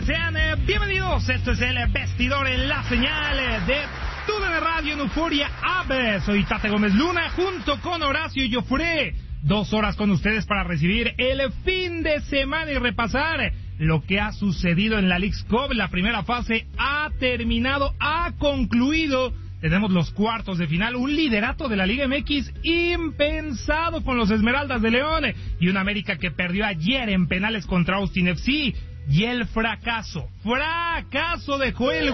Sean bienvenidos. Esto es el Vestidor en la señal de TUDN Radio en Euforia App. Soy Tate Gómez Luna junto con Horacio Joffre. 2 horas con ustedes para recibir el fin de semana y repasar lo que ha sucedido en la Leagues Cup. La primera fase ha terminado, ha concluido. Tenemos los cuartos de final, un liderato de la Liga MX impensado con los Esmeraldas de León y un América que perdió ayer en penales contra Austin FC. Y el fracaso de Joel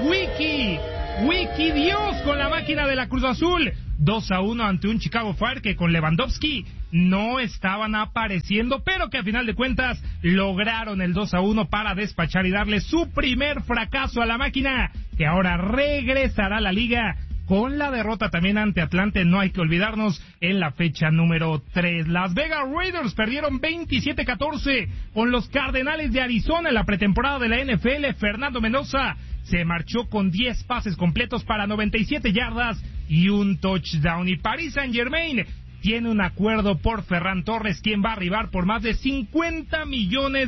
Wiki Dios con la máquina de la Cruz Azul. 2-1 ante un Chicago Fire que con Lewandowski no estaban apareciendo, pero que a final de cuentas lograron el 2-1 para despachar y darle su primer fracaso a la máquina, que ahora regresará a la liga con la derrota también ante Atlante, no hay que olvidarnos, en la fecha número 3. Las Vegas Raiders perdieron 27-14 con los Cardenales de Arizona en la pretemporada de la NFL. Fernando Mendoza se marchó con 10 pases completos para 97 yardas y un touchdown. Y Paris Saint-Germain tiene un acuerdo por Ferran Torres, quien va a arribar por más de $50 millones.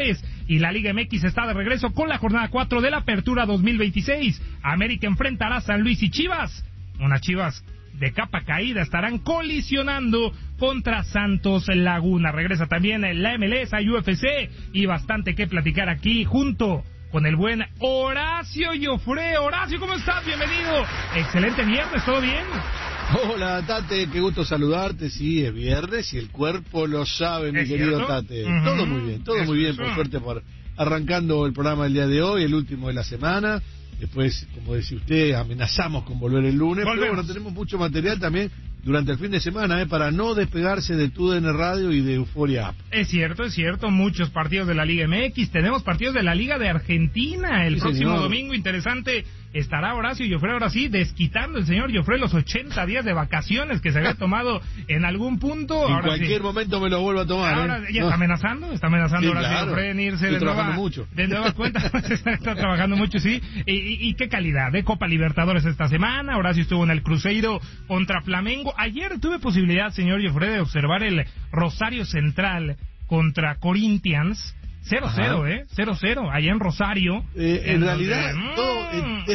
Y la Liga MX está de regreso con la jornada 4 de la Apertura 2026. América enfrentará a San Luis y Chivas. Unas Chivas de capa caída estarán colisionando contra Santos Laguna. Regresa también la MLS, UFC y bastante que platicar aquí junto con el buen Horacio Joffre. Horacio, ¿cómo estás? Bienvenido. Excelente viernes, ¿todo bien? Hola, Tate, qué gusto saludarte. Sí, es viernes y el cuerpo lo sabe, mi querido cierto? Tate. Uh-huh. Todo muy bien, por suerte, por arrancando el programa del día de hoy, el último de la semana. Después, como decía usted, amenazamos con volver el lunes. Volvemos. Pero bueno, tenemos mucho material también durante el fin de semana, para no despegarse de TUDN Radio y de Euforia App. Es cierto, muchos partidos de la Liga MX, tenemos partidos de la Liga de Argentina, el próximo domingo, interesante, estará Horacio Joffre, ahora sí, desquitando el señor Joffre los 80 días de vacaciones que se había tomado en algún punto. En cualquier momento me lo vuelvo a tomar. Ahora ya está amenazando sí, Horacio Joffre en irse de nueva cuenta, está trabajando mucho, sí, y qué calidad de Copa Libertadores esta semana. Horacio estuvo en el Cruzeiro contra Flamengo. Ayer tuve posibilidad, señor Joffre, de observar el Rosario Central contra Corinthians. 0-0, 0-0, allá en Rosario. En realidad, todo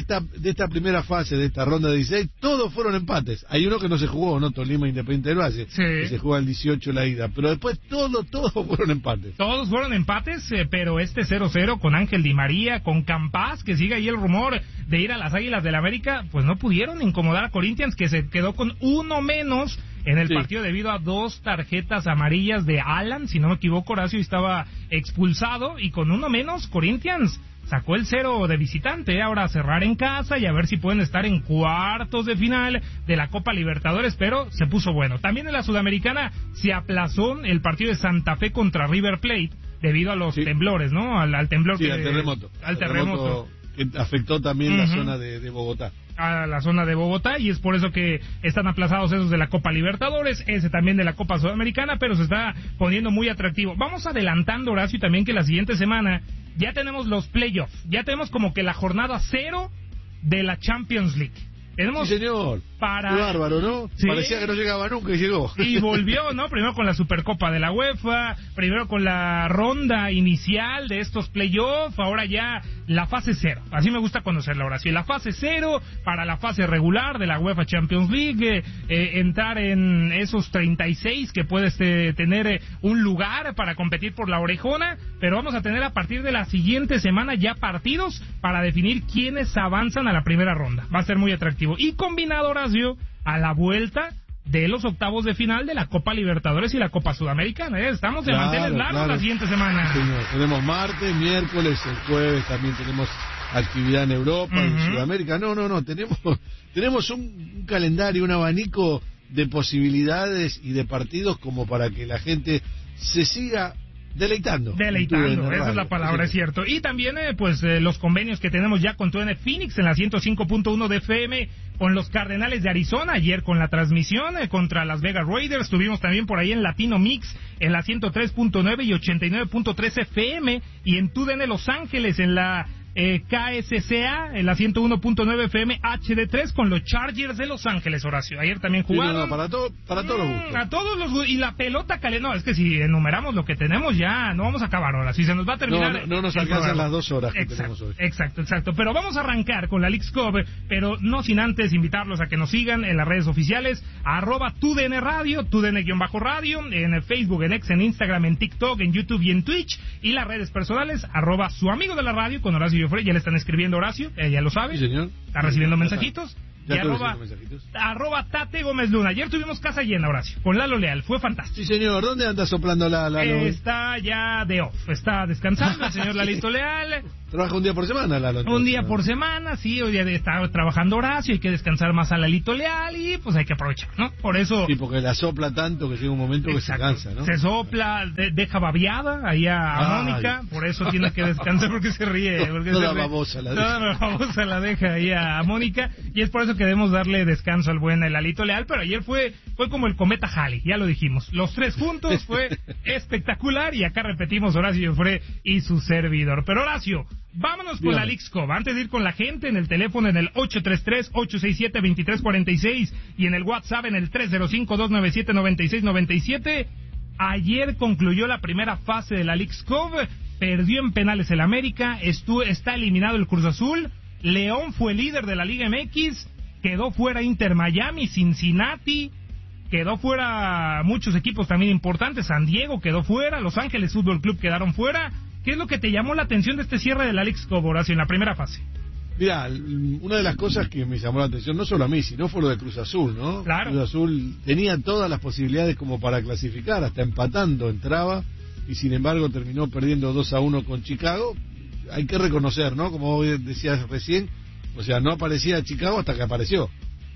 de esta primera fase, de esta ronda de 16, todos fueron empates. Hay uno que no se jugó, ¿no? Tolima Independiente del Valle, que se juega el 18 la ida. Pero después todos fueron empates. Todos fueron empates, pero este 0-0 con Ángel Di María, con Campas, que sigue ahí el rumor de ir a las Águilas del América, pues no pudieron incomodar a Corinthians, que se quedó con uno menos en el partido debido a 2 tarjetas amarillas de Alan, si no me equivoco, Horacio estaba expulsado, y con uno menos Corinthians sacó el 0 de visitante. Ahora a cerrar en casa y a ver si pueden estar en cuartos de final de la Copa Libertadores, pero se puso bueno. También en la Sudamericana se aplazó el partido de Santa Fe contra River Plate debido a los temblores, ¿no? Al temblor al terremoto. Al terremoto que afectó también la zona de Bogotá. A la zona de Bogotá, y es por eso que están aplazados esos de la Copa Libertadores, ese también de la Copa Sudamericana, pero se está poniendo muy atractivo. Vamos adelantando, Horacio, también que la siguiente semana ya tenemos los playoffs, ya tenemos como que la jornada 0 de la Champions League. Tenemos sí, señor. Qué bárbaro, ¿no? Sí. Parecía que no llegaba nunca y llegó. Y volvió, ¿no? Primero con la Supercopa de la UEFA, primero con la ronda inicial de estos playoffs, ahora ya la fase 0. Así me gusta conocerla ahora. Sí, la fase 0 para la fase regular de la UEFA Champions League, entrar en esos 36 que puedes tener un lugar para competir por la orejona, pero vamos a tener a partir de la siguiente semana ya partidos para definir quiénes avanzan a la primera ronda. Va a ser muy atractivo. Y combinado, Horacio, a la vuelta de los octavos de final de la Copa Libertadores y la Copa Sudamericana. Estamos de manteles largos la siguiente semana. Señor, tenemos martes, miércoles, el jueves también tenemos actividad en Europa, en Sudamérica. No, tenemos un calendario, un abanico de posibilidades y de partidos como para que la gente se siga deleitando, esa es la palabra, es cierto. Y también los convenios que tenemos ya con TUDN Phoenix en la 105.1 de FM, con los Cardenales de Arizona, ayer con la transmisión contra las Vegas Raiders, estuvimos también por ahí en Latino Mix en la 103.9 y 89.3 FM, y en TUDN Los Ángeles en la KSCA, en la 101.9 FM HD3 con los Chargers de Los Ángeles, Horacio. Ayer también jugaron. Sí, para todos los gustos. A todos los gustos. Y la pelota caliente. No, es que si enumeramos lo que tenemos ya no vamos a acabar ahora. Si se nos va a terminar. No nos alcanzan las 2 horas que tenemos hoy. Exacto. Pero vamos a arrancar con la Leagues Cup, pero no sin antes invitarlos a que nos sigan en las redes oficiales, @TUDN Radio, TUDN-radio, en Facebook, en X, en Instagram, en TikTok, en YouTube y en Twitch, y las redes personales, @su amigo de la radio con Horacio Joffre. Ya le están escribiendo, Horacio, ya lo sabe. Sí, señor. Está recibiendo mensajitos. Ya y @Tate Gómez Luna. Ayer tuvimos casa llena, Horacio, con Lalo Leal, fue fantástico. Sí, señor. ¿Dónde anda soplando Lalo? Está ya de off, está descansando el señor Lalito Leal. ¿Trabaja un día por semana, Lalo? Un día por semana, sí, hoy día está trabajando Horacio, hay que descansar más a Lalito Leal y pues hay que aprovechar, ¿no? Por eso... Sí, porque la sopla tanto que llega un momento que se cansa, ¿no? Se sopla, deja babeada ahí a Mónica, por eso tiene que descansar porque se ríe. Porque toda babosa la deja ahí a Mónica, y es por eso que debemos darle descanso al buen Lalito Leal, pero ayer fue como el cometa Halley, ya lo dijimos, los tres juntos fue espectacular, y acá repetimos Horacio Joffre y su servidor. Pero Horacio, vámonos con la Leagues Cup, antes de ir con la gente en el teléfono en el 833-867-2346 y en el WhatsApp en el 305-297-9697. Ayer concluyó la primera fase de la Leagues Cup, perdió en penales el América, está eliminado el Cruz Azul, León fue líder de la Liga MX, quedó fuera Inter Miami, Cincinnati, quedó fuera muchos equipos también importantes, San Diego quedó fuera, Los Ángeles Fútbol Club quedaron fuera. ¿Qué es lo que te llamó la atención de este cierre de la Leagues Cup, Horacio, en la primera fase? Mira, una de las cosas que me llamó la atención, no solo a mí, sino fue lo de Cruz Azul, ¿no? Claro. Cruz Azul tenía todas las posibilidades como para clasificar, hasta empatando entraba, y sin embargo terminó perdiendo 2-1 con Chicago. Hay que reconocer, ¿no? Como decías recién, o sea, no aparecía Chicago hasta que apareció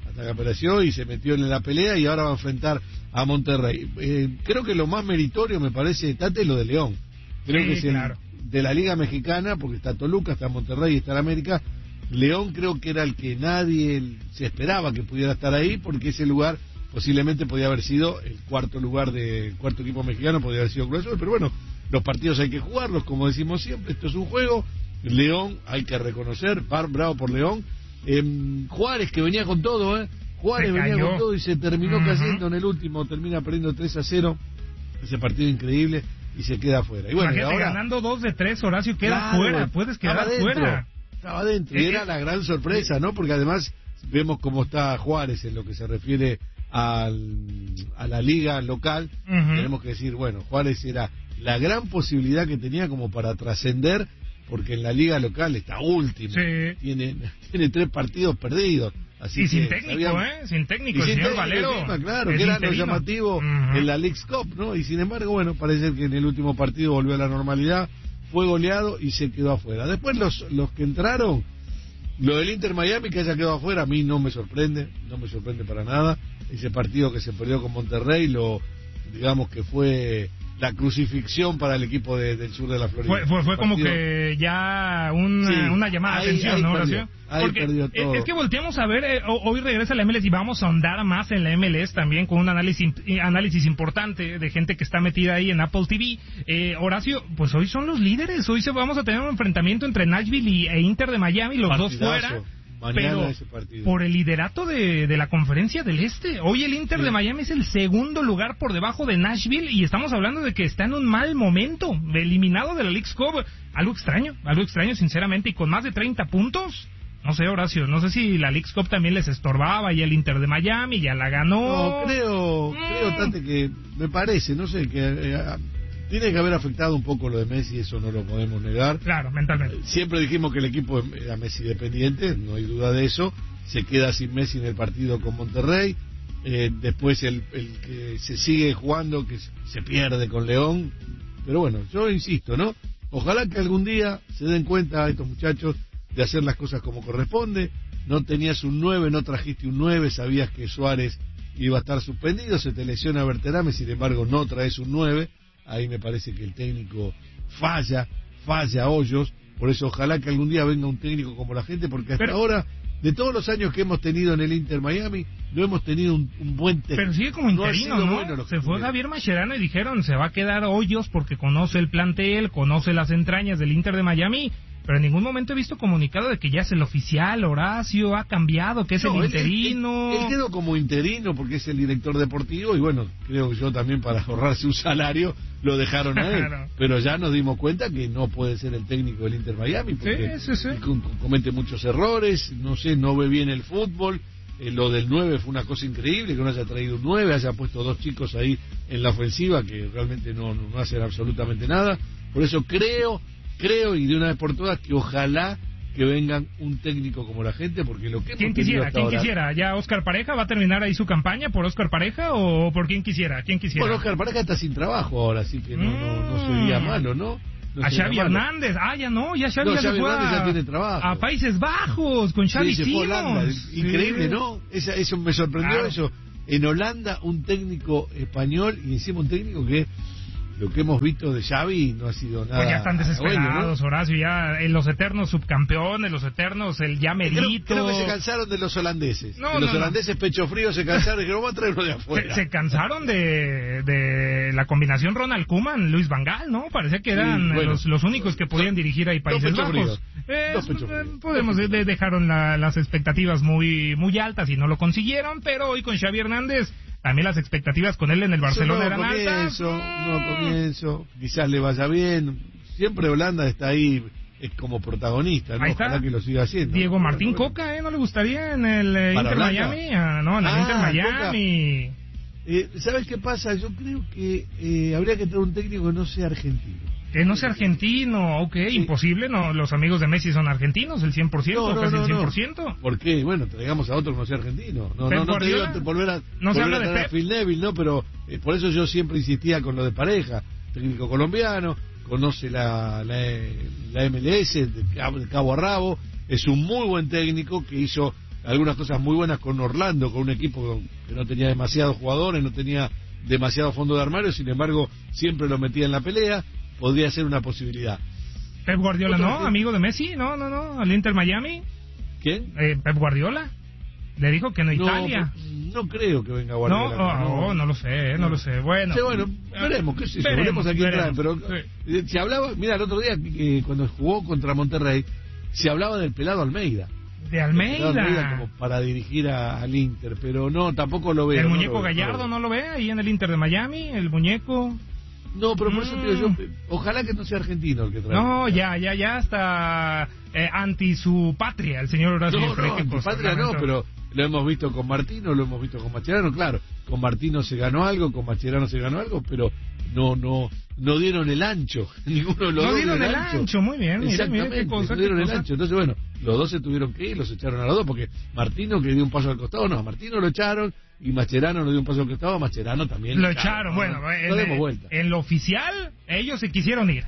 y se metió en la pelea, y ahora va a enfrentar a Monterrey. Creo que lo más meritorio me parece, Tate, lo de León. Creo que es claro. De la Liga Mexicana, porque está Toluca, está Monterrey y está el América. León creo que era el que nadie se esperaba que pudiera estar ahí, porque ese lugar posiblemente podía haber sido el cuarto equipo mexicano, podía haber sido Cruz Azul, pero bueno, los partidos hay que jugarlos, como decimos siempre, esto es un juego. León, hay que reconocer, bravo por León. Juárez, que venía con todo, Juárez venía con todo y se terminó cayendo en el último, termina perdiendo 3-0, ese partido increíble, y se queda afuera. Y bueno, imagínate, ahora, ganando 2-3, Horacio, queda fuera, puedes quedar fuera. Estaba adentro, y era la gran sorpresa, ¿no? Porque además vemos cómo está Juárez en lo que se refiere a la liga local. Tenemos que decir, bueno, Juárez era la gran posibilidad que tenía como para trascender, porque en la liga local está último, tiene 3 partidos perdidos. Así y sin técnico, sin técnico, el señor Valero. Claro, que era lo llamativo en la Leagues Cup, ¿no? Y sin embargo, bueno, parece que en el último partido volvió a la normalidad, fue goleado y se quedó afuera. Después los que entraron, lo del Inter Miami que haya quedado afuera, a mí no me sorprende para nada. Ese partido que se perdió con Monterrey, digamos que fue la crucifixión para el equipo del sur de la Florida. Fue como que ya una llamada de atención, ¿no, Horacio? Porque es que volteamos a ver, hoy regresa la MLS y vamos a ahondar más en la MLS también con un análisis importante de gente que está metida ahí en Apple TV. Horacio, pues hoy son los líderes, hoy vamos a tener un enfrentamiento entre Nashville e Inter de Miami, los dos fuera. Pero por el liderato de la Conferencia del Este, hoy el Inter de Miami es el segundo lugar por debajo de Nashville, y estamos hablando de que está en un mal momento, eliminado de la Leagues Cup. Algo extraño sinceramente, y con más de 30 puntos. No sé, Horacio, no sé si la Leagues Cup también les estorbaba, y el Inter de Miami ya la ganó. No, creo, Tate, que me parece, no sé, que tiene que haber afectado un poco lo de Messi, eso no lo podemos negar. Claro, mentalmente. Siempre dijimos que el equipo era Messi dependiente, no hay duda de eso. Se queda sin Messi en el partido con Monterrey. Después el que se sigue jugando, que se pierde con León. Pero bueno, yo insisto, ¿no? Ojalá que algún día se den cuenta estos muchachos de hacer las cosas como corresponde. No tenías un 9, no trajiste un 9, sabías que Suárez iba a estar suspendido, se te lesiona Berterame, sin embargo no traes un 9. Ahí me parece que el técnico falla Hoyos. Por eso ojalá que algún día venga un técnico como la gente, porque hasta ahora, de todos los años que hemos tenido en el Inter Miami, no hemos tenido un buen técnico. Pero sigue como interino, ¿no? Bueno, se fue Javier Mascherano y dijeron, se va a quedar Hoyos porque conoce el plantel, conoce las entrañas del Inter de Miami. pero en ningún momento he visto comunicado de que ya es el oficial. Horacio ha cambiado, que es el interino. Él quedó como interino porque es el director deportivo y bueno, creo que yo también para ahorrarse un salario lo dejaron a él. Claro. Pero ya nos dimos cuenta que no puede ser el técnico del Inter Miami porque sí. Comete muchos errores, no sé, no ve bien el fútbol. Lo del 9 fue una cosa increíble, que no haya traído un 9, haya puesto 2 chicos ahí en la ofensiva que realmente no hacen absolutamente nada. Por eso creo y de una vez por todas que ojalá que vengan un técnico como la gente, porque lo que ¿Quién quisiera? ¿Ya Oscar Pareja va a terminar ahí su campaña por Oscar Pareja o por quién quisiera? Bueno, Oscar Pareja está sin trabajo ahora, así que no sería malo, ¿no? A Xavi Hernández, ya Xavi se fue ya tiene trabajo. A Países Bajos con Xavi Simons. Increíble, ¿no? Eso me sorprendió, claro. Eso. En Holanda un técnico español y encima un técnico que lo que hemos visto de Xavi no ha sido nada. Pues ya están desesperados, bueno, ¿no? Horacio, ya en los eternos subcampeones, los eternos, el ya merito. Creo que se cansaron de los holandeses. Los holandeses pecho frío se cansaron y que vamos a traer uno de afuera. Se cansaron de la combinación Ronald Koeman, Luis Van Gaal, ¿no? Parecía que eran los únicos que podían dirigir ahí Países Bajos. Dejaron las expectativas muy altas y no lo consiguieron, pero hoy con Xavi Hernández también las expectativas con él en el Barcelona eran altas. Comienzo, quizás le vaya bien. Siempre Holanda está ahí como protagonista, ¿no? Ojalá que lo siga haciendo. Diego Martín Coca, ¿no le gustaría en el Inter Miami? No, en el Inter Miami. ¿Sabes qué pasa? Yo creo que habría que tener un técnico que no sea argentino. Que no sea argentino, sí. Imposible, no, los amigos de Messi son argentinos, el 100%, casi el 100%. ¿Por qué? Bueno, traigamos a otro que no sea argentino. No te digo volver a traer a Phil Neville, ¿no? Pero por eso yo siempre insistía con lo de Pareja, técnico colombiano, conoce la MLS de cabo a rabo, es un muy buen técnico que hizo algunas cosas muy buenas con Orlando, con un equipo que no tenía demasiados jugadores, no tenía demasiado fondo de armario, sin embargo siempre lo metía en la pelea. Podría ser una posibilidad. Pep Guardiola, ¿no? Amigo de Messi, no, al Inter Miami. ¿Quién? Pep Guardiola. Le dijo que no Italia. No creo que venga Guardiola. No lo sé, no lo sé. Bueno, veremos, qué sé yo, veremos aquí atrás. Pero se hablaba, mira, el otro día cuando jugó contra Monterrey, se hablaba del pelado Almeida. De Almeida como para dirigir al Inter, pero no, tampoco lo veo. El muñeco Gallardo no lo ve ahí en el Inter de Miami, el muñeco. No, pero por eso te digo yo, ojalá que no sea argentino el que trae. No, ya está anti su patria, el señor Horacio. No, patria no, pero lo hemos visto con Martino, lo hemos visto con Mascherano, claro. Con Martino se ganó algo, con Mascherano se ganó algo, pero no dieron el ancho. Ninguno de los dos dieron el ancho. Muy bien, exactamente, no dieron el ancho. Entonces, bueno, los dos se tuvieron que ir, los echaron a los dos, porque Martino que dio un paso al costado, no, a Martino lo echaron. Y Mascherano no dio un paso al costado, Mascherano también lo echaron. Bueno, en lo oficial ellos se quisieron ir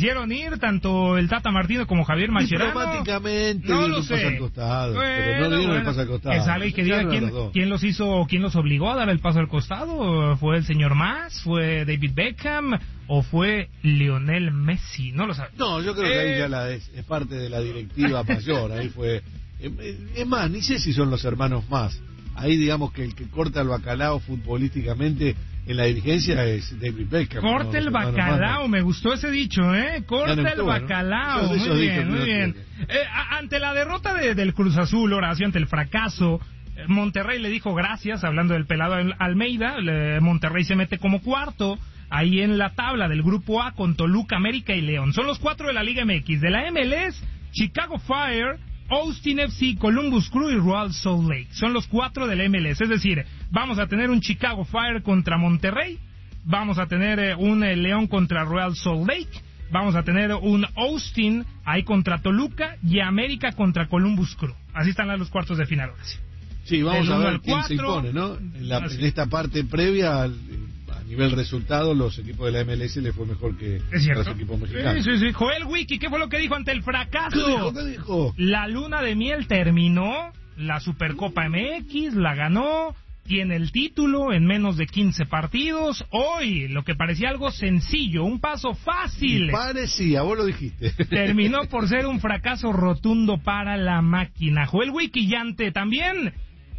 tanto el Tata Martino como Javier Mascherano. Diplomáticamente no lo sé, al costado, pero no dieron el paso al costado. Que sale y que diga quién los hizo, quién los obligó a dar el paso al costado. ¿Fue el señor Mas? ¿Fue David Beckham? ¿O fue Lionel Messi? No lo sabe. No, yo creo que ahí ya es parte de la directiva mayor. Ahí fue. Es más, ni sé si son los hermanos Mas. Ahí digamos que el que corta el bacalao futbolísticamente en la dirigencia es David Beckham. Corta el bacalao, me gustó ese dicho, Corta el bacalao, muy bien. Ante la derrota del Cruz Azul, Horacio, ante el fracaso, Monterrey le dijo gracias, hablando del pelado Almeida. Monterrey se mete como cuarto ahí en la tabla del Grupo A con Toluca, América y León. Son los 4 de la Liga MX. De la MLS, Chicago Fire, Austin FC, Columbus Crew y Real Salt Lake. Son los 4 del MLS. Es decir, vamos a tener un Chicago Fire contra Monterrey, vamos a tener un León contra Real Salt Lake, vamos a tener un Austin ahí contra Toluca y América contra Columbus Crew. Así están los cuartos de final, ahora sí. Sí, vamos a ver quién se impone, ¿no? En esta parte previa, a nivel resultado, los equipos de la MLS le fue mejor que los equipos mexicanos. Sí. Joel Wiki, ¿qué fue lo que dijo ante el fracaso? ¿Qué dijo? La luna de miel terminó, la Supercopa MX la ganó, tiene el título en menos de 15 partidos. Hoy, lo que parecía algo sencillo, un paso fácil. Parecía, vos lo dijiste. Terminó por ser un fracaso rotundo para la máquina. Joel Wiki y ante también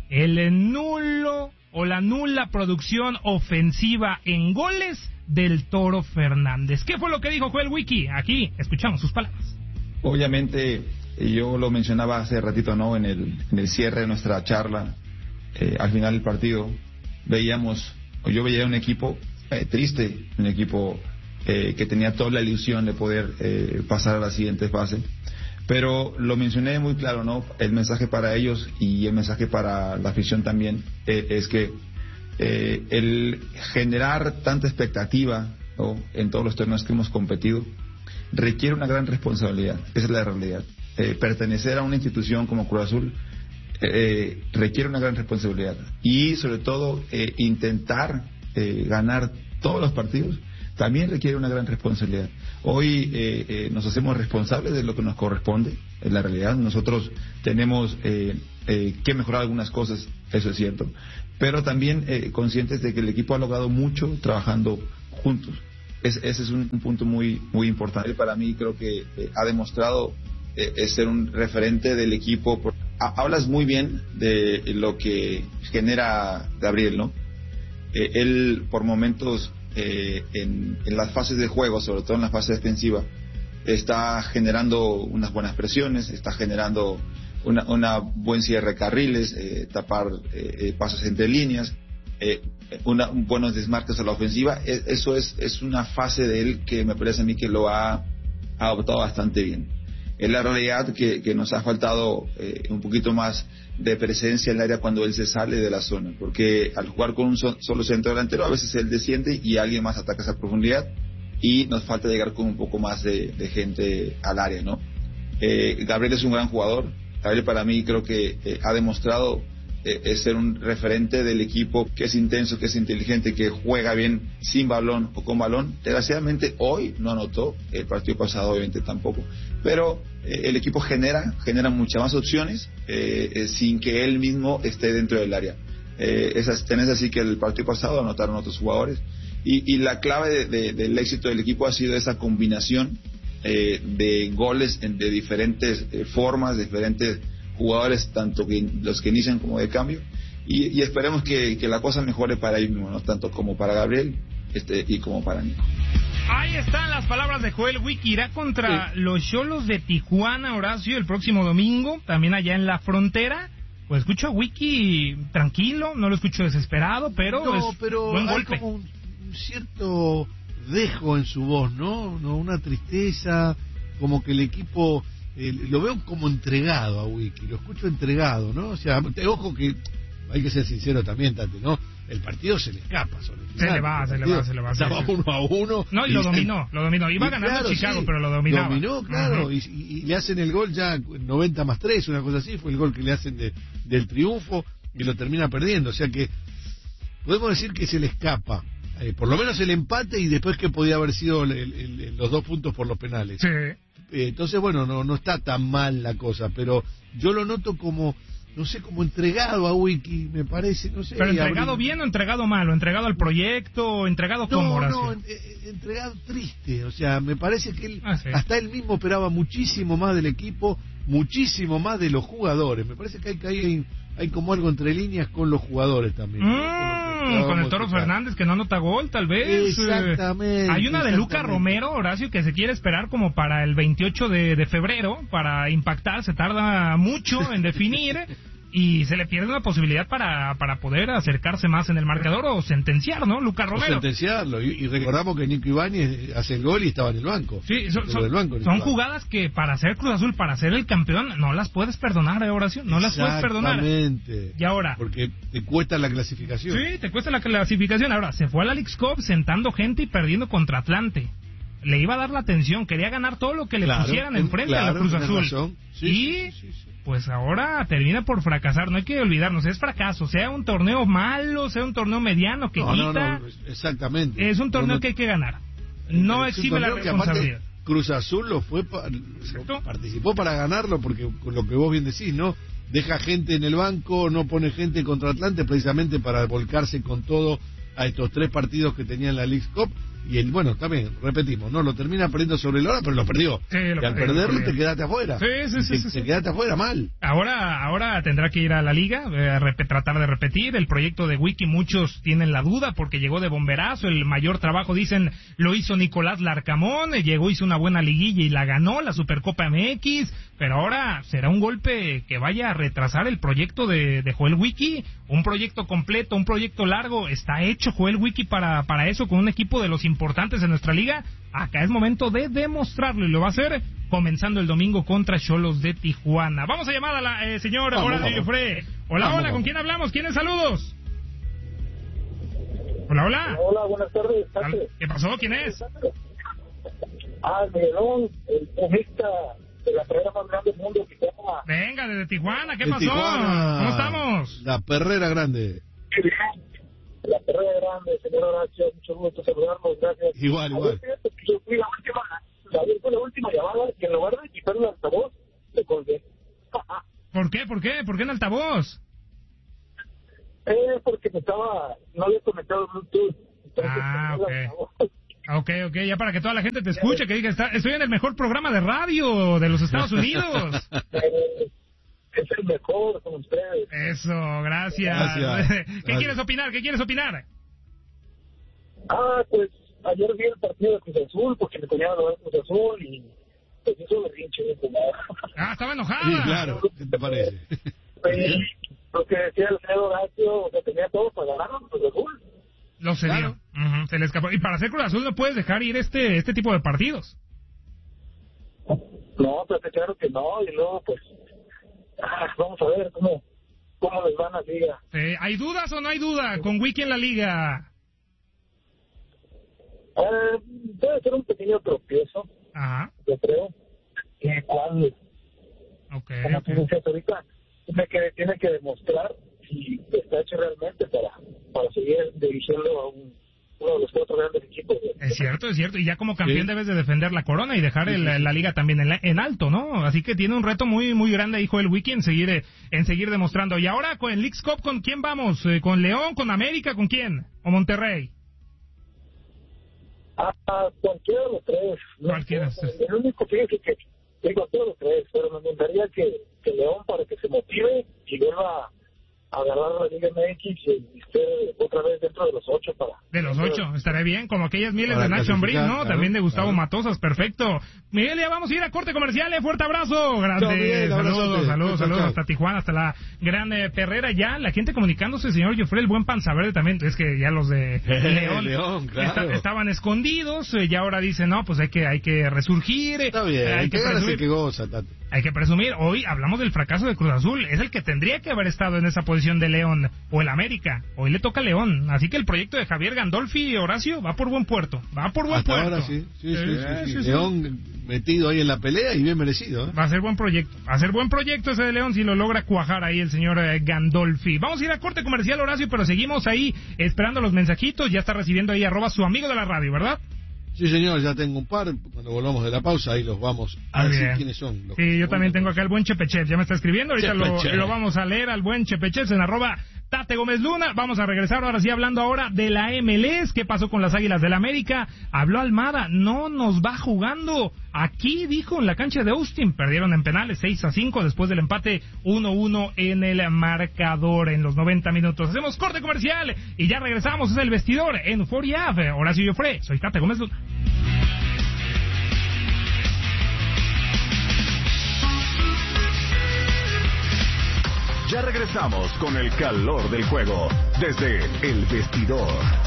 el nulo o la nula producción ofensiva en goles del Toro Fernández. ¿Qué fue lo que dijo Joel Wiki? Aquí escuchamos sus palabras. Obviamente, yo lo mencionaba hace ratito, ¿no? En el cierre de nuestra charla, al final del partido, yo veía un equipo triste, un equipo que tenía toda la ilusión de poder pasar a la siguiente fase. Pero lo mencioné muy claro, ¿no? El mensaje para ellos y el mensaje para la afición también es que el generar tanta expectativa, ¿no?, en todos los torneos que hemos competido requiere una gran responsabilidad. Esa es la realidad. Pertenecer a una institución como Cruz Azul requiere una gran responsabilidad y sobre todo intentar ganar todos los partidos también requiere una gran responsabilidad. Hoy nos hacemos responsables de lo que nos corresponde. En la realidad nosotros tenemos que mejorar algunas cosas, eso es cierto, pero también conscientes de que el equipo ha logrado mucho trabajando juntos. Ese es un punto muy muy importante para mí. Creo que ha demostrado ser un referente del equipo. Hablas muy bien de lo que genera Gabriel, ¿no? Él por momentos en las fases de juego, sobre todo en la fase defensiva, está generando unas buenas presiones, está generando una buen cierre de carriles, tapar pasos entre líneas, buenos desmarques a la ofensiva. Eso es una fase de él que me parece a mí que lo ha adoptado bastante bien. Es la realidad que nos ha faltado un poquito más de presencia en el área cuando él se sale de la zona, porque al jugar con un solo centro delantero a veces él desciende y alguien más ataca esa profundidad y nos falta llegar con un poco más de gente al área, ¿no? Gabriel es un gran jugador. Gabriel para mí creo que ha demostrado ser un referente del equipo, que es intenso, que es inteligente, que juega bien sin balón o con balón. Desgraciadamente hoy no anotó, el partido pasado obviamente tampoco, pero el equipo genera muchas más opciones sin que él mismo esté dentro del área. Tenés así que el partido pasado anotaron otros jugadores y la clave del éxito del equipo ha sido esa combinación de goles de diferentes formas, diferentes jugadores, tanto los que inician como de cambio, y esperemos que la cosa mejore para ellos mismos, ¿no? Tanto como para Gabriel y como para Nico. Ahí están las palabras de Joel Wiki. Irá contra los Xolos de Tijuana, Horacio, el próximo domingo, también allá en la frontera. Pues escucho a Wiki tranquilo, no lo escucho desesperado, pero buen golpe. Hay como un cierto dejo en su voz, ¿no? Una tristeza, como que el equipo lo veo como entregado a Wiki, lo escucho entregado, ¿no? O sea, ojo que hay que ser sincero también, Tate, ¿no? El partido se le escapa sobre el final. Se le va. Estaba 1-1. No, y lo dominó. Iba ganando Chicago, sí, pero lo dominaba. Dominó, claro, y le hacen el gol ya 90+3, una cosa así, fue el gol que le hacen del triunfo y lo termina perdiendo. O sea que podemos decir que se le escapa. Por lo menos el empate y después que podía haber sido los 2 puntos por los penales. Sí. Entonces, bueno, no está tan mal la cosa, pero yo lo noto como, no sé, como entregado a Wiki, me parece, no sé. ¿Pero entregado bien o entregado mal? ¿O entregado al proyecto? ¿O entregado como Horacio? No, entregado triste. O sea, me parece que él, sí, hasta él mismo esperaba muchísimo más del equipo, muchísimo más de los jugadores. Me parece que hay como algo entre líneas con los jugadores también. Con el Toro Fernández que no anota gol, tal vez. Exactamente. Hay una de Luca Romero, Horacio, que se quiere esperar como para el 28 de febrero para impactar. Se tarda mucho en definir y se le pierde una posibilidad para poder acercarse más en el marcador o sentenciar, ¿no? Luca Romero. O sentenciarlo. Y recordamos que Nico Ibáñez hace el gol y estaba en el banco. Sí, son jugadas que para ser Cruz Azul, para ser el campeón, no las puedes perdonar, Horacio. No las puedes perdonar. Exactamente. Y ahora, porque te cuesta la clasificación. Sí, te cuesta la clasificación. Ahora, se fue a la Leagues Cup sentando gente y perdiendo contra Atlante. Le iba a dar la atención, quería ganar todo lo que le pusieran enfrente a la Cruz Azul. Sí, pues ahora termina por fracasar. No hay que olvidarnos, es fracaso. Sea un torneo malo, sea un torneo mediano que quita. No, exactamente. Es un torneo que hay que ganar. No exime la responsabilidad. Cruz Azul lo participó para ganarlo, porque con lo que vos bien decís, ¿no? Deja gente en el banco, no pone gente contra Atlante precisamente para volcarse con todo a estos 3 partidos que tenía en la Leagues Cup, y bueno, también, repetimos, no lo termina perdiendo sobre la hora, pero lo perdió. Sí, y al perderlo te quedaste afuera. Sí. Te quedaste afuera mal. Ahora tendrá que ir a la liga, tratar de repetir. El proyecto de Wiki, muchos tienen la duda porque llegó de bomberazo. El mayor trabajo, dicen, lo hizo Nicolás Larcamón. Llegó, hizo una buena liguilla y la ganó, la Supercopa MX. Pero ahora será un golpe que vaya a retrasar el proyecto de Joel Wiki. Un proyecto completo, un proyecto largo. Está hecho Joel Wiki para eso, con un equipo de los importantes en nuestra liga. Acá es momento de demostrarlo y lo va a hacer comenzando el domingo contra Xolos de Tijuana. Vamos a llamar a la señora Horacio Joffre. Hola, ¿con quién hablamos? ¿Quiénes saludos? Hola. Hola, buenas tardes. ¿Qué pasó? ¿Quién es? Miguelón, el pumista de la carrera más grande del mundo que se llama... Venga, desde Tijuana, ¿qué pasó? Tijuana, ¿Cómo estamos? La perrera grande. La perrera grande, señor Horacio, mucho gusto saludarnos, gracias. Igual. Yo fui la última llamada que en lugar de quitar el altavoz, le colgué. ¿Por qué? ¿Por qué en altavoz? Porque no había conectado Bluetooth. Ok, ya para que toda la gente te escuche, que diga, estoy en el mejor programa de radio de los Estados Unidos. Es el mejor con ustedes. Eso, gracias. ¿Qué quieres opinar? Pues ayer vi el partido de Cruz Azul porque me tenía que ver Cruz Azul y pues hizo berrinche. Estaba enojada. Sí, claro, ¿qué te parece? Lo que decía el señor Horacio, o sea, tenía todo para ganar Cruz Azul. Lo sé, claro. Se le escapó. Y para hacer Cruz Azul no puedes dejar ir este tipo de partidos. No, pues claro que no, y luego pues vamos a ver cómo les van a la liga. ¿Hay dudas o no hay duda con Wiki en la liga? Debe ser un pequeño tropiezo, yo creo. ¿Cuál? Como tú dices ahorita, tiene que demostrar si está hecho realmente para seguir dirigiendo a uno de los 4 grandes equipos. Es cierto, y ya como campeón debes de defender la corona y dejar la liga también en alto, ¿no? Así que tiene un reto muy muy grande ahí Joel Wiki en seguir demostrando. Y ahora con el Leagues Cup, ¿con quién vamos? ¿Con León, con América, con quién? ¿O Monterrey? Cualquiera de los tres. Cualquiera. El único que dice que digo todos los tres, pero me gustaría que León, para que se motive y vuelva a agarrar la Liga MX y esté otra vez dentro de los 8 De los 8, estaré bien, como aquellas mieles de Nacho Ambriz, ¿no? Claro, también de Gustavo Matosas, perfecto. Miguel, ya vamos a ir a corte comercial, fuerte abrazo, grande. Saludos hasta Tijuana, hasta la gran Perrera, ya la gente comunicándose, señor Joffre, el buen Panza Verde también, es que ya los de León claro. estaban escondidos, y ahora dicen, no, pues hay que resurgir. Está bien, hay que presumir, que goza, Tati. Hay que presumir, hoy hablamos del fracaso de Cruz Azul, es el que tendría que haber estado en esa posición de León, o el América, hoy le toca a León, así que el proyecto de Javier Gandolfi, Horacio, va por buen puerto. Ahora sí. León metido ahí en la pelea y bien merecido. Va a ser buen proyecto ese de León si lo logra cuajar ahí el señor Gandolfi. Vamos a ir a corte comercial, Horacio, pero seguimos ahí esperando los mensajitos, ya está recibiendo ahí @su amigo de la radio, ¿verdad? Sí, señor, ya tengo un par. Cuando volvamos de la pausa, ahí los vamos a decir quiénes son. Sí, yo también tengo acá al buen Chepechev, ya me está escribiendo. Ahorita lo vamos a leer al buen Chepechev en @Tate Gómez Luna. Vamos a regresar ahora sí hablando ahora de la MLS. ¿Qué pasó con las Águilas del América? Habló Almada, no nos va jugando. Aquí dijo en la cancha de Austin, perdieron en penales 6-5 después del empate 1-1 en el marcador en los 90 minutos. Hacemos corte comercial y ya regresamos. Es el vestidor en Euphoria. Horacio Joffre, soy Tate Gómez Luna. Ya regresamos con el calor del juego desde el vestidor.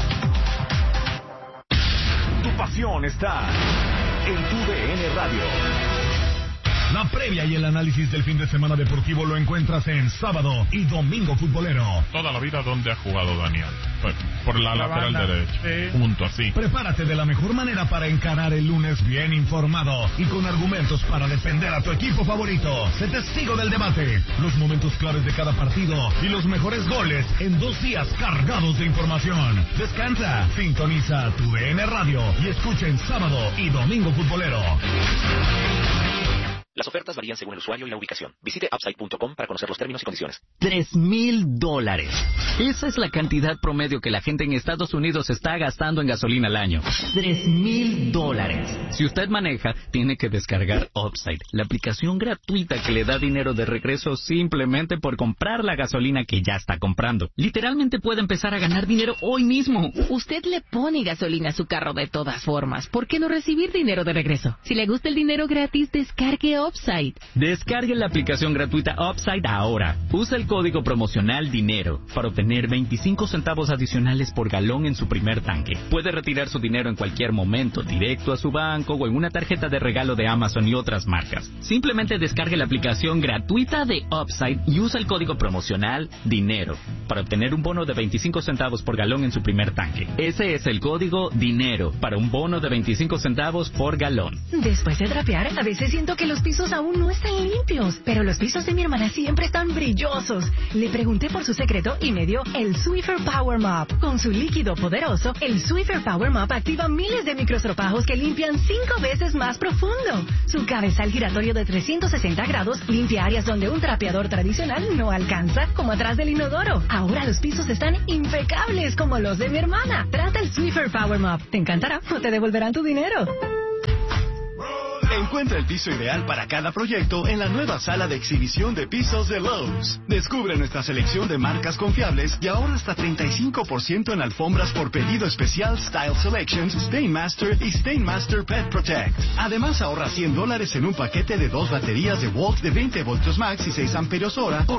Tu pasión está en tu DN Radio. La previa y el análisis del fin de semana deportivo lo encuentras en Sábado y Domingo Futbolero. Toda la vida donde ha jugado Daniel. Por la lateral derecha. Sí. Junto así. Prepárate de la mejor manera para encarar el lunes bien informado y con argumentos para defender a tu equipo favorito. Sé testigo del debate, los momentos claves de cada partido y los mejores goles en 2 días cargados de información. Descansa, sintoniza tu DN Radio y escucha en Sábado y Domingo Futbolero. Las Las ofertas varían según el usuario y la ubicación. Visite upside.com para conocer los términos y condiciones. $3,000. Esa es la cantidad promedio que la gente en Estados Unidos está gastando en gasolina al año. $3,000. Si usted maneja, tiene que descargar Upside, la aplicación gratuita que le da dinero de regreso simplemente por comprar la gasolina que ya está comprando. Literalmente puede empezar a ganar dinero hoy mismo. Usted le pone gasolina a su carro de todas formas. ¿Por qué no recibir dinero de regreso? Si le gusta el dinero gratis, descargue Upside. Descargue la aplicación gratuita Upside ahora. Usa el código promocional DINERO para obtener 25 centavos adicionales por galón en su primer tanque. Puede retirar su dinero en cualquier momento, directo a su banco o en una tarjeta de regalo de Amazon y otras marcas. Simplemente descargue la aplicación gratuita de Upside y usa el código promocional DINERO para obtener un bono de 25 centavos por galón en su primer tanque. Ese es el código DINERO para un bono de 25 centavos por galón. Después de trapear, a veces siento que los pisos aún no están limpios, pero los pisos de mi hermana siempre están brillosos. Le pregunté por su secreto y me dio el Swiffer Power Mop. Con su líquido poderoso, el Swiffer Power Mop activa miles de microstropajos que limpian 5 veces más profundo. Su cabezal giratorio de 360 grados limpia áreas donde un trapeador tradicional no alcanza, como atrás del inodoro. Ahora los pisos están impecables como los de mi hermana. Trata el Swiffer Power Mop. Te encantará o te devolverán tu dinero. Encuentra el piso ideal para cada proyecto en la nueva sala de exhibición de pisos de Lowe's. Descubre nuestra selección de marcas confiables y ahorra hasta 35% en alfombras por pedido especial Style Selections, Stainmaster y Stainmaster Pet Protect. Además ahorra $100 en un paquete de 2 baterías de Walt de 20 voltios max y 6 amperios hora por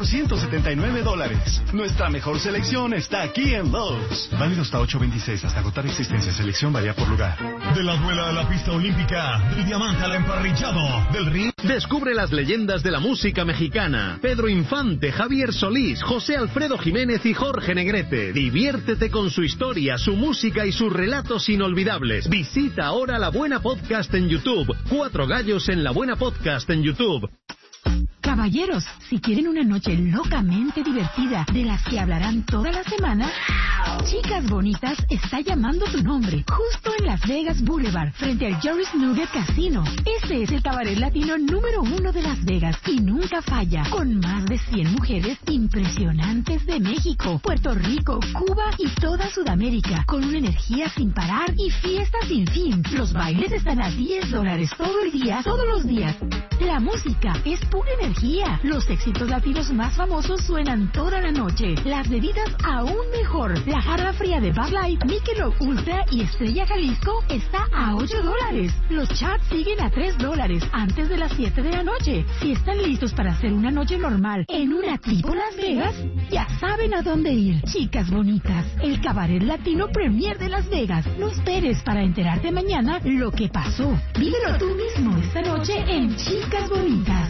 $179. Nuestra mejor selección está aquí en Lowe's. Válido hasta 8/26, hasta agotar existencia. Selección varía por lugar. De la duela a la pista olímpica, del diamante al emparrillado, del ring. Descubre las leyendas de la música mexicana. Pedro Infante, Javier Solís, José Alfredo Jiménez y Jorge Negrete. Diviértete con su historia, su música y sus relatos inolvidables. Visita ahora La Buena Podcast en YouTube. 4 gallos en La Buena Podcast en YouTube. Caballeros, si quieren una noche locamente divertida, de las que hablarán toda la semana, Chicas Bonitas está llamando tu nombre, justo en Las Vegas Boulevard, frente al Jerry's Nugget Casino. Este es el cabaret latino número 1 de Las Vegas y nunca falla, con más de 100 mujeres impresionantes de México, Puerto Rico, Cuba y toda Sudamérica, con una energía sin parar y fiesta sin fin. Los bailes están a $10 todo el día, todos los días. La música es pura energía. Los éxitos latinos más famosos suenan toda la noche. Las bebidas aún mejor. La jarra fría de Bud Light, Michelob Ultra y Estrella Jalisco está a $8. Los chats siguen a $3 antes de las 7 de la noche. Si están listos para hacer una noche normal en una tipo Las Vegas, ya saben a dónde ir. Chicas Bonitas, el cabaret latino premier de Las Vegas. No esperes para enterarte mañana lo que pasó. Vívelo tú mismo esta noche en Chicas Bonitas.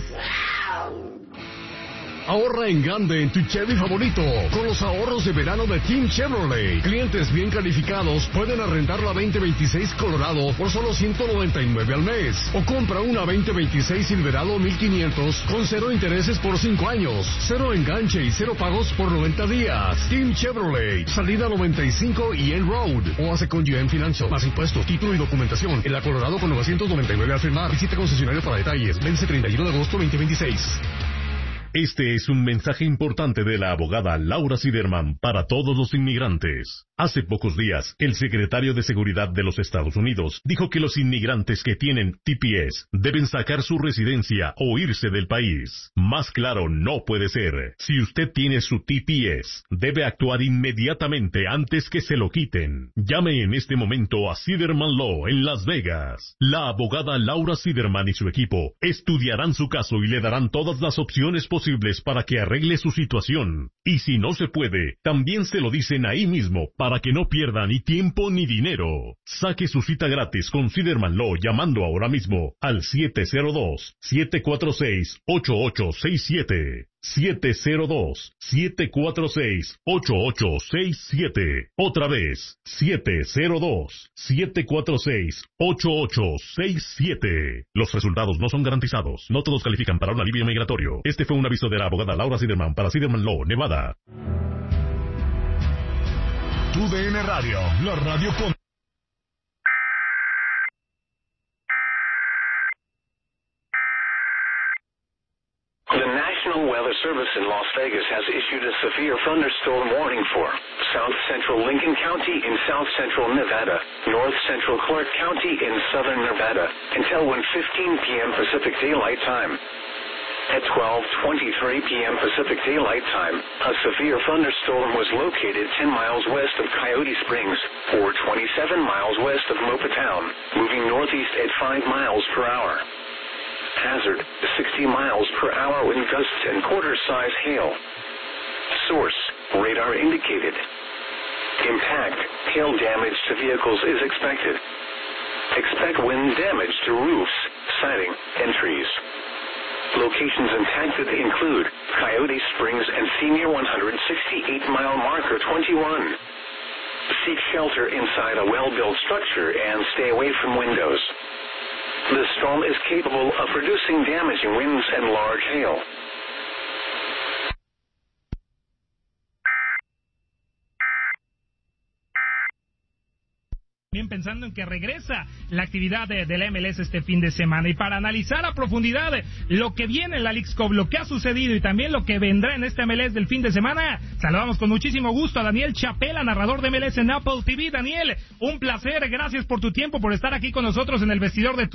Ahorra en grande en tu Chevy favorito con los ahorros de verano de Team Chevrolet. Clientes bien calificados pueden arrendar la 2026 Colorado por solo $199 al mes. O compra una 2026 Silverado 1500 con 0 intereses por 5 años, 0 enganche y 0 pagos por 90 días. Team Chevrolet, salida 95 y End Road. O hace con GM Financial. Más impuestos, título y documentación. En la Colorado con 999 al firmar. Visita concesionario para detalles. Vence 31 de agosto 2026. Este es un mensaje importante de la abogada Laura Siderman para todos los inmigrantes. Hace pocos días, el secretario de Seguridad de los Estados Unidos dijo que los inmigrantes que tienen TPS deben sacar su residencia o irse del país. Más claro no puede ser. Si usted tiene su TPS, debe actuar inmediatamente antes que se lo quiten. Llame en este momento a Siderman Law en Las Vegas. La abogada Laura Siderman y su equipo estudiarán su caso y le darán todas las opciones posibles para que arregle su situación. Y si no se puede, también se lo dicen ahí mismo para que no pierda ni tiempo ni dinero. Saque su cita gratis con Siderman Law llamando ahora mismo al 702-746-8867. 702-746-8867. Otra vez, 702-746-8867. Los resultados no son garantizados. No todos califican para un alivio migratorio. Este fue un aviso de la abogada Laura Siderman para Siderman Law, Nevada. TUDN Radio, la radio con... National Weather Service in Las Vegas has issued a severe thunderstorm warning for south central Lincoln County in south central Nevada, north central Clark County in southern Nevada, until 1:15 p.m. Pacific Daylight Time. At 12:23 p.m. Pacific Daylight Time, a severe thunderstorm was located 10 miles west of Coyote Springs, or 27 miles west of Mopa Town, moving northeast at 5 miles per hour. Hazard, 60 miles per hour wind gusts and quarter-size hail. Source, radar indicated. Impact, hail damage to vehicles is expected. Expect wind damage to roofs, siding, and trees. Locations impacted include Coyote Springs and Senior 168-mile marker 21. Seek shelter inside a well-built structure and stay away from windows. The storm is capable of producing damaging winds and large hail. Pensando en que regresa la actividad de la MLS este fin de semana, y para analizar a profundidad lo que viene en la Leagues Cup, lo que ha sucedido y también lo que vendrá en este MLS del fin de semana, saludamos con muchísimo gusto a Daniel Chapela, narrador de MLS en Apple TV. Daniel, un placer, gracias por tu tiempo, por estar aquí con nosotros en el vestidor de